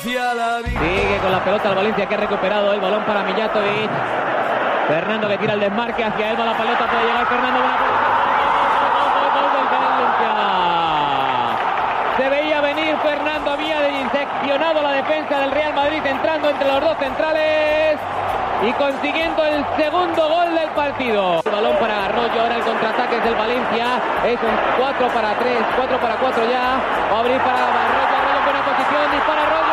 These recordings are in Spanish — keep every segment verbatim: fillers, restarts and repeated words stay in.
Valencia la vida. Sigue con la pelota el Valencia, que ha recuperado el balón para Mijatovic. Fernando que tira el desmarque hacia él, va la pelota, puede llegar Fernando. Gol del Valencia. Se veía venir Fernando, había diseccionado la defensa del Real Madrid, entrando entre los dos centrales y consiguiendo el segundo gol del partido. El balón para Arroyo, ahora el contraataque es del Valencia, es un cuatro para tres, cuatro para cuatro ya, va a abrir para Arroyo, Arroyo en buena posición, dispara Arroyo.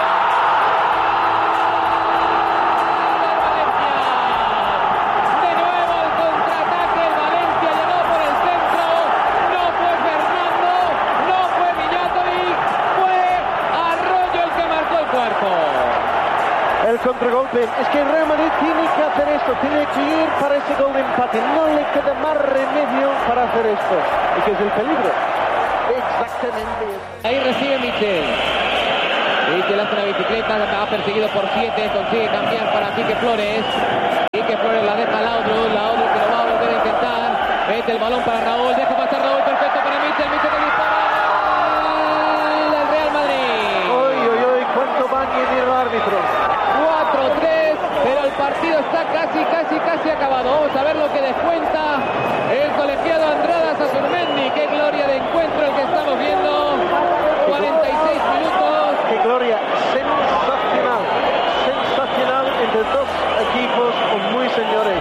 De nuevo el contraataque, el Valencia llegó por el centro, no fue Fernando, no fue Mijatovic, fue Arroyo el que marcó el cuarto. El contragolpe, es que el Real Madrid tiene que hacer esto, tiene que ir para ese gol de empate, no le queda más remedio para hacer esto, y que es el peligro. Exactamente. Ahí recibe Michel. Michel hace una bicicleta, ha perseguido por siete, consigue cambiar para Quique Flores. Quique Flores la deja a Laudrup, Laudrup que lo va a volver a intentar. Mete el balón para Raúl, deja pasar Raúl, perfecto para Michel, Michel que dispara. El Real Madrid. Uy, uy, uy, cuánto va a ir el árbitro. cuatro tres, pero el partido está casi, casi, casi acabado. Vamos a ver lo que descuenta el colegiado Andrada Sazurmendi. Qué gloria de encuentro el que estamos viendo. cuarenta y seis minutos. Qué gloria, sensacional, sensacional entre dos equipos muy señores.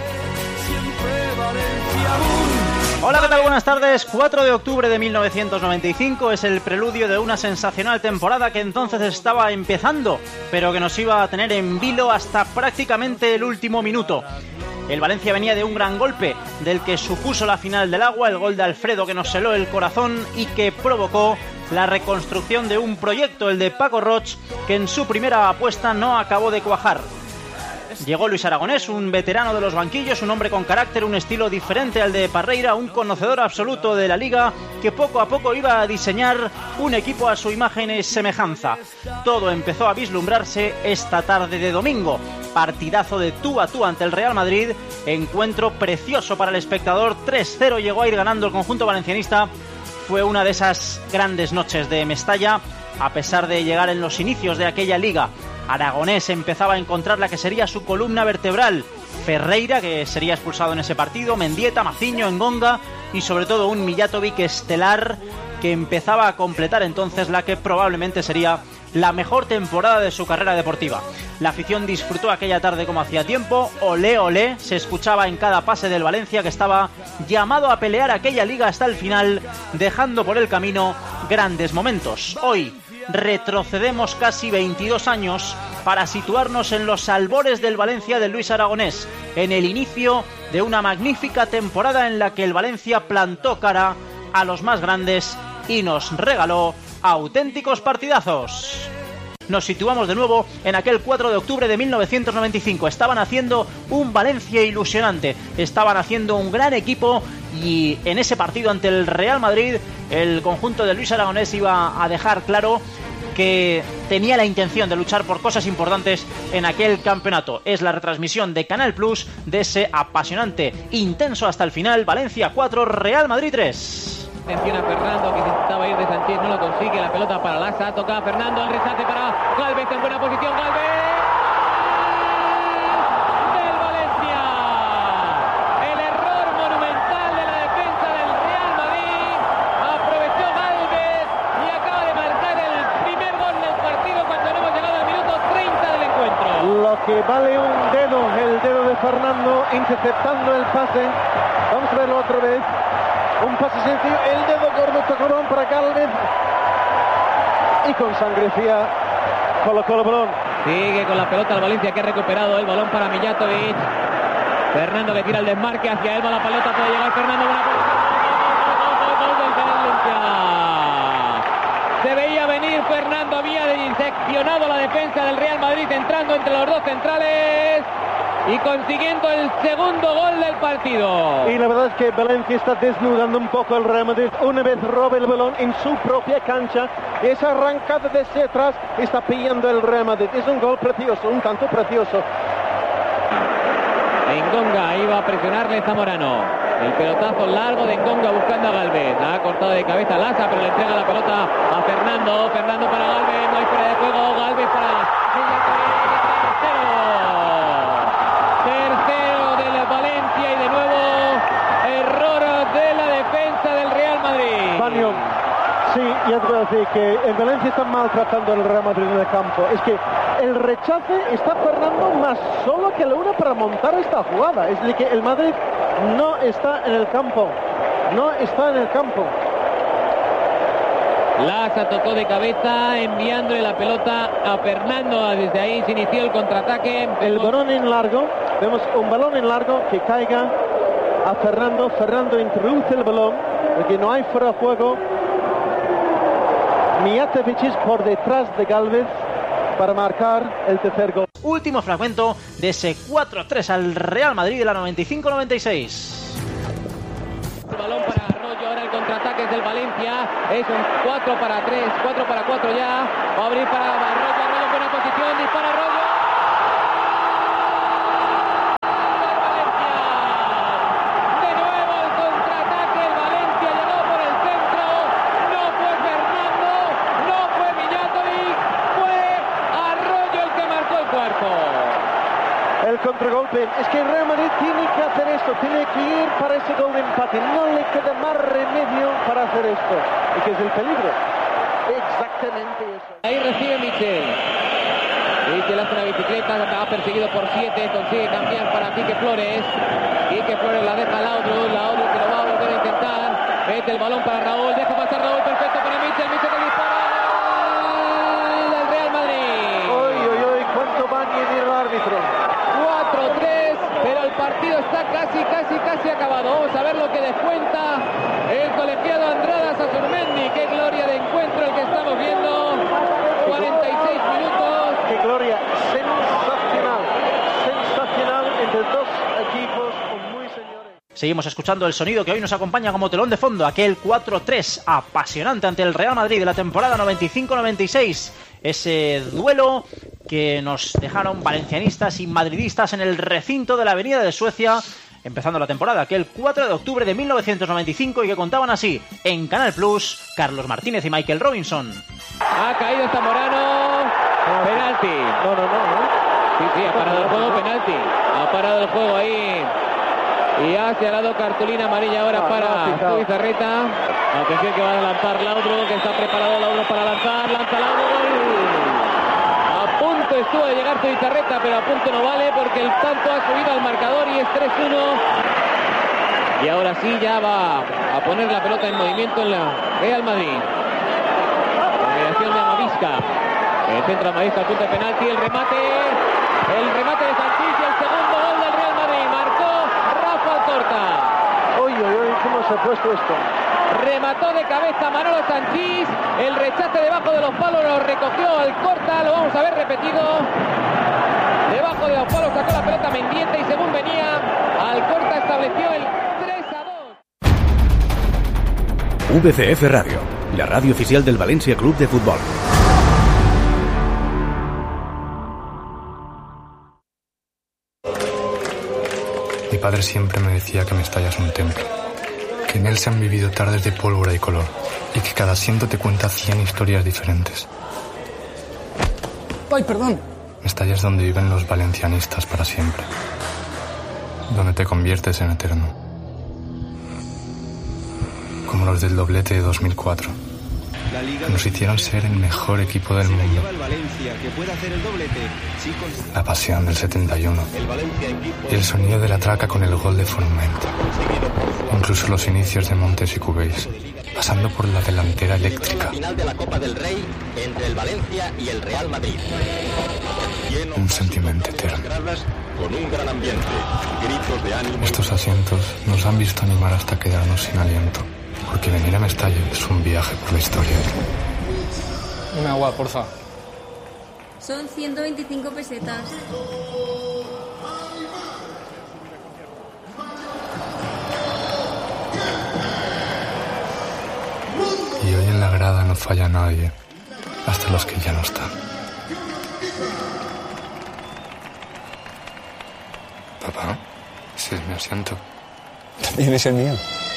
Hola, ¿qué tal? Buenas tardes. cuatro de octubre de mil novecientos noventa y cinco es el preludio de una sensacional temporada que entonces estaba empezando, pero que nos iba a tener en vilo hasta prácticamente el último minuto. El Valencia venía de un gran golpe, del que supuso la final del agua, el gol de Alfredo que nos heló el corazón y que provocó la reconstrucción de un proyecto, el de Paco Roig, que en su primera apuesta no acabó de cuajar. Llegó Luis Aragonés, un veterano de los banquillos, un hombre con carácter, un estilo diferente al de Parreira, un conocedor absoluto de la liga que poco a poco iba a diseñar un equipo a su imagen y semejanza. Todo empezó a vislumbrarse esta tarde de domingo. Partidazo de tú a tú ante el Real Madrid, encuentro precioso para el espectador, tres cero llegó a ir ganando el conjunto valencianista. Fue una de esas grandes noches de Mestalla, a pesar de llegar en los inicios de aquella liga. Aragonés empezaba a encontrar la que sería su columna vertebral. Ferreira, que sería expulsado en ese partido, Mendieta, Maciño, Engonga y sobre todo un Mijatovic estelar que empezaba a completar entonces la que probablemente sería la mejor temporada de su carrera deportiva. La afición disfrutó aquella tarde como hacía tiempo, olé olé, se escuchaba en cada pase del Valencia que estaba llamado a pelear aquella liga hasta el final, dejando por el camino grandes momentos. Hoy retrocedemos casi veintidós años para situarnos en los albores del Valencia de Luis Aragonés, en el inicio de una magnífica temporada en la que el Valencia plantó cara a los más grandes y nos regaló auténticos partidazos. Nos situamos de nuevo en aquel cuatro de octubre de mil novecientos noventa y cinco. Estaban haciendo un Valencia ilusionante, estaban haciendo un gran equipo y en ese partido ante el Real Madrid el conjunto de Luis Aragonés iba a dejar claro que tenía la intención de luchar por cosas importantes en aquel campeonato. Es la retransmisión de Canal Plus de ese apasionante, intenso hasta el final, Valencia cuatro, Real Madrid tres. Atención a Fernando, que intentaba ir de Sánchez, no lo consigue, la pelota para Laza, toca a Fernando, el rescate para Gálvez en buena posición, Gálvez del Valencia. El error monumental de la defensa del Real Madrid, aprovechó Gálvez y acaba de marcar el primer gol del partido cuando no hemos llegado al minuto treinta del encuentro. Lo que vale un dedo, el dedo de Fernando interceptando el pase. Vamos a verlo otra vez. Un pase sencillo, el dedo gordo tocó para Gálvez y con sangre fría colocó el balón. Sigue con la pelota el Valencia, que ha recuperado el balón para Mijatovic. Fernando que tira el desmarque hacia él, va la pelota, puede llegar Fernando. Buena Valencia. Se veía venir Fernando, había diseccionado la defensa del Real Madrid, entrando entre los dos centrales y consiguiendo el segundo gol del partido. Y la verdad es que Valencia está desnudando un poco el Real Madrid. Una vez roba el balón en su propia cancha, esa arrancada desde atrás está pillando el Real Madrid. Es un gol precioso, un tanto precioso. Engonga iba a presionarle Zamorano. El pelotazo largo de Engonga buscando a Gálvez. Ha cortado de cabeza Laza, pero le entrega la pelota a Fernando. Fernando para Gálvez, no hay fuera de juego. Gálvez ya te voy a decir que en Valencia están maltratando al Real Madrid en el campo. Es que el rechace está Fernando más solo que la una para montar esta jugada. Es decir, que el Madrid no está en el campo. No está en el campo. Laza tocó de cabeza, enviándole la pelota a Fernando. Desde ahí se inició el contraataque. El balón en largo. Vemos un balón en largo que caiga a Fernando. Fernando introduce el balón, porque no hay fuera de juego. Mijatović por detrás de Gálvez para marcar el tercer gol. Último fragmento de ese cuatro tres al Real Madrid de la noventa y cinco noventa y seis. El balón para Arroyo, ahora el contraataque es del Valencia. Es un cuatro para tres, cuatro para cuatro ya. Va a abrir para Arroyo, Arroyo buena posición, dispara Arroyo. El contragolpe, es que el Real Madrid tiene que hacer esto, tiene que ir para ese gol de empate, no le queda más remedio para hacer esto, y que es el peligro, exactamente eso. Ahí recibe Michel, Michel hace una bicicleta, ha perseguido por siete, consigue cambiar para Quique Flores, Quique Flores la deja a Laudrup, Laudrup que lo va a volver a intentar, mete el balón para Raúl, deja pasar Raúl, perfecto para Michel, Michel que dispara, del Real Madrid. Uy, uy, uy, cuánto va a añadir el árbitro. cuatro tres, pero el partido está casi, casi, casi acabado. Vamos a ver lo que descuenta el colegiado Andrada Sazurmendi. Qué gloria de encuentro el que estamos viendo. cuarenta y seis minutos. Qué gloria, sensacional, sensacional entre dos equipos muy señores. Seguimos escuchando el sonido que hoy nos acompaña como telón de fondo, aquel cuatro tres apasionante ante el Real Madrid de la temporada noventa y cinco noventa y seis. Ese duelo que nos dejaron valencianistas y madridistas en el recinto de la Avenida de Suecia, empezando la temporada, aquel cuatro de octubre de mil novecientos noventa y cinco, y que contaban así en Canal Plus Carlos Martínez y Michael Robinson. Ha caído Zamorano, penalti. No, no, no, no. Sí, sí, ha parado el juego, penalti. Ha parado el juego ahí. Y ha señalado cartulina amarilla ahora no, para no, Zubizarreta. Atención que va a lanzar Laudrup, que está preparado Laudrup para lanzar. Lanza Laudrup. A punto estuvo de llegar Zubizarreta, pero a punto no vale porque el tanto ha subido al marcador y es tres uno. Y ahora sí ya va a poner la pelota en movimiento en la Real Madrid. Combinación de Amavisca. El centro Amavisca al punto de penalti. El remate. El remate de Sanchís y el segundo gol del Real Madrid. Marcó Rafa Alcorta. Uy, uy, uy, ¿cómo se ha puesto esto? Remató de cabeza Manolo Sanchís. El rechace debajo de los palos lo recogió Alcorta. Lo vamos a ver repetido. Debajo de los palos sacó la pelota Mendieta y según venía, Alcorta estableció el tres a dos. V C F Radio, la radio oficial del Valencia Club de Fútbol. Mi padre siempre me decía que Mestalla es un templo, que en él se han vivido tardes de pólvora y color, y que cada asiento te cuenta cien historias diferentes. ¡Ay, perdón! Mestalla es donde viven los valencianistas para siempre, donde te conviertes en eterno, como los del doblete de dos mil cuatro, que nos hicieron ser el mejor equipo del mundo. La pasión del setenta y uno y el sonido de la traca con el gol de Forment, incluso los inicios de Montes y Cubéis, pasando por la delantera eléctrica. Final de la Copa del Rey entre el Valencia y el Real Madrid. Un sentimiento eterno. Con un gran ambiente, gritos de ánimo. Estos asientos nos han visto animar hasta quedarnos sin aliento, porque venir a Mestalla es un viaje por la historia. Una agua, porfa. Son ciento veinticinco pesetas. Y hoy en la grada no falla nadie, hasta los que ya no están. Papá, ese es mi asiento. También es el mío.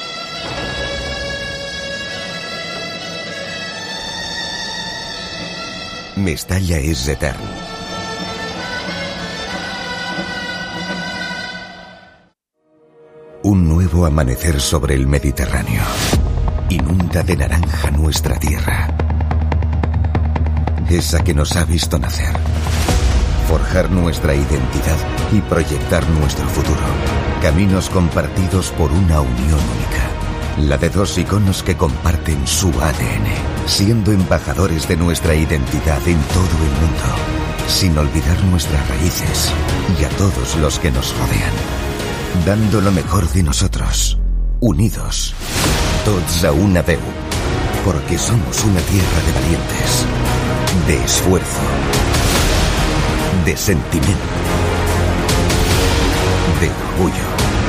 Mestalla es eterno. Un nuevo amanecer sobre el Mediterráneo. inunda de naranja nuestra tierra. Esa que nos ha visto nacer, forjar nuestra identidad y proyectar nuestro futuro. Caminos compartidos por una unión única. La de dos iconos que comparten su A D N, siendo embajadores de nuestra identidad en todo el mundo, sin olvidar nuestras raíces y a todos los que nos rodean. Dando lo mejor de nosotros, unidos, tots a una veu, porque somos una tierra de valientes, de esfuerzo, de sentimiento, de orgullo.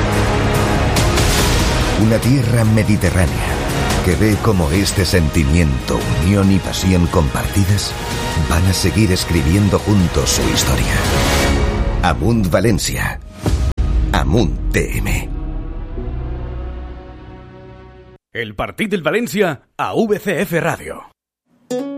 Una tierra mediterránea que ve cómo este sentimiento, unión y pasión compartidas van a seguir escribiendo juntos su historia. Amunt Valencia. Amunt T M. El partit del València a V C F Ràdio.